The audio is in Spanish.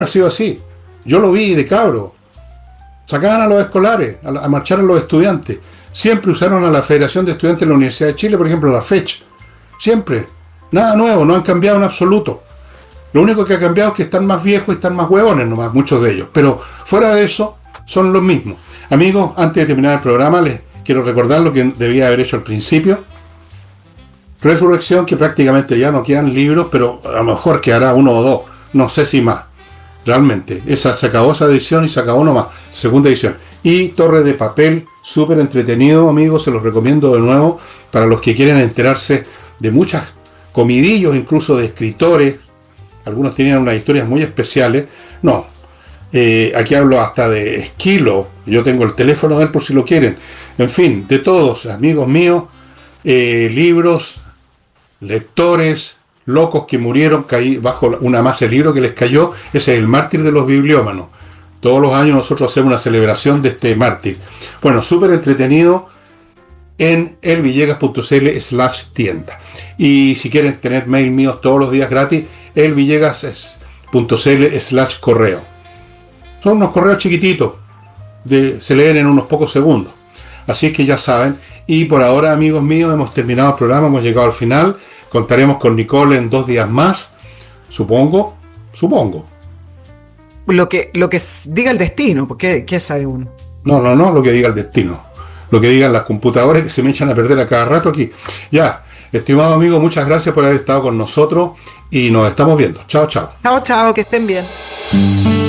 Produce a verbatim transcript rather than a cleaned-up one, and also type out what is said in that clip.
ha sido así. Yo lo vi de cabro. Sacaban a los escolares, a, a marchar a los estudiantes. Siempre usaron a la Federación de Estudiantes de la Universidad de Chile, por ejemplo, la FECH. Siempre. Nada nuevo, no han cambiado en absoluto. Lo único que ha cambiado es que están más viejos y están más huevones nomás, muchos de ellos. Pero fuera de eso, son los mismos. Amigos, antes de terminar el programa, les quiero recordar lo que debía haber hecho al principio. Resurrección, que prácticamente ya no quedan libros, pero a lo mejor quedará uno o dos, no sé si más. Realmente, esa se acabó esa edición y se acabó nomás, segunda edición. Y Torre de Papel, súper entretenido, amigos, se los recomiendo de nuevo para los que quieren enterarse de muchas comidillos, incluso de escritores. Algunos tenían unas historias muy especiales. No, eh, aquí hablo hasta de Esquilo, yo tengo el teléfono de él por si lo quieren. En fin, de todos, amigos míos, eh, libros, lectores, locos que murieron caí bajo una masa de libro que les cayó. Ese es el mártir de los bibliómanos. Todos los años nosotros hacemos una celebración de este mártir. Bueno, súper entretenido en elvillegas.cl slash tienda. Y si quieren tener mail míos todos los días gratis, elvillegas.cl slash correo. Son unos correos chiquititos, de, se leen en unos pocos segundos. Así es que ya saben. Y por ahora, amigos míos, hemos terminado el programa, hemos llegado al final. Contaremos con Nicole en dos días más. Supongo, supongo. Lo que, lo que diga el destino, porque ¿qué sabe uno? No, no, no, lo que diga el destino. Lo que digan las computadoras que se me echan a perder a cada rato aquí. Ya, estimado amigo, muchas gracias por haber estado con nosotros y nos estamos viendo. Chao, chao. Chao, chao, que estén bien.